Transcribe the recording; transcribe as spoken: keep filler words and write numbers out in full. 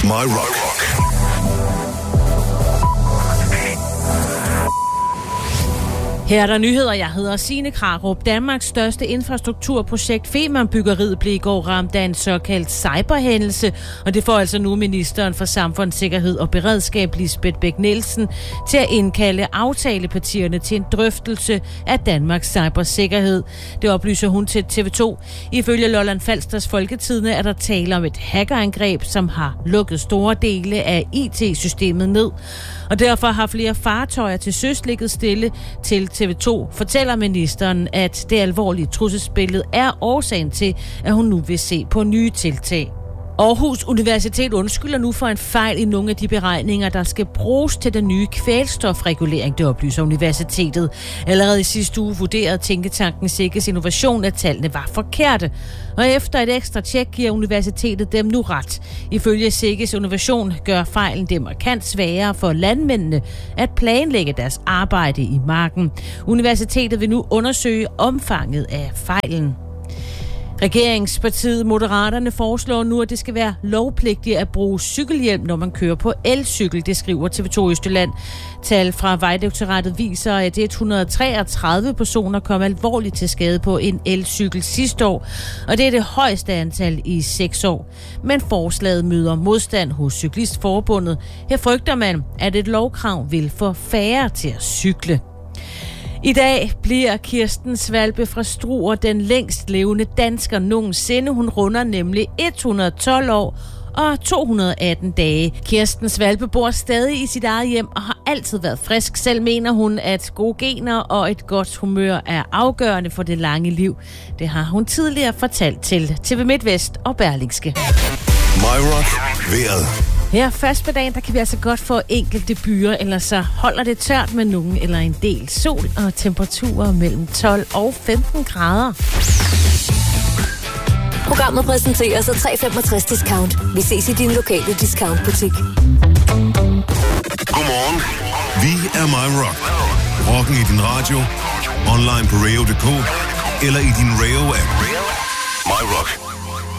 My Rock. Her er der nyheder. Jeg hedder Signe Krarup. Danmarks største infrastrukturprojekt Femernbyggeriet blev i går ramt af en såkaldt cyberhændelse, og det får altså nu ministeren for Samfundssikkerhed og Beredskab, Lisbeth Bech-Nielsen, til at indkalde aftalepartierne til en drøftelse af Danmarks cybersikkerhed. Det oplyser hun til T V to. Ifølge Lolland Falsters Folketidende er der tale om et hackerangreb, som har lukket store dele af I T-systemet ned. Og derfor har flere fartøjer til søs ligget stille. Til T V to fortæller ministeren, at det alvorlige trusselsbillede er årsagen til, at hun nu vil se på nye tiltag. Aarhus Universitet undskylder nu for en fejl i nogle af de beregninger, der skal bruges til den nye kvælstofregulering, det oplyser universitetet. Allerede i sidste uge vurderede tænketanken Sikkes Innovation, at tallene var forkerte. Og efter et ekstra tjek giver universitetet dem nu ret. Ifølge Sikkes Innovation gør fejlen det markant sværere for landmændene at planlægge deres arbejde i marken. Universitetet vil nu undersøge omfanget af fejlen. Regeringspartiet Moderaterne foreslår nu, at det skal være lovpligtigt at bruge cykelhjelm, når man kører på elcykel, det skriver T V to Østjylland. Tal fra Vejdirektoratet viser, at et hundrede og treogtredive personer kom alvorligt til skade på en elcykel sidste år, og det er det højeste antal i seks år. Men forslaget møder modstand hos Cyklistforbundet. Her frygter man, at et lovkrav vil få færre til at cykle. I dag bliver Kirsten Svalbe fra Struer den længst levende dansker nogensinde. Hun runder nemlig et hundrede og tolv år og to hundrede og atten dage. Kirsten Svalbe bor stadig i sit eget hjem og har altid været frisk. Selv mener hun, at gode gener og et godt humør er afgørende for det lange liv. Det har hun tidligere fortalt til T V MidtVest og Berlingske. My Rock. Vejret. Her først på dagen, der kan vi altså godt få enkelte byer, eller så holder det tørt med nogen eller en del sol og temperaturer mellem tolv og femten grader. Programmet præsenteres af tre femogtres discount. Vi ses i din lokale discountbutik. Godmorgen. Vi er My Rock. Rocken i din radio, online på radio punktum d k eller i din Radio-app. My Rock.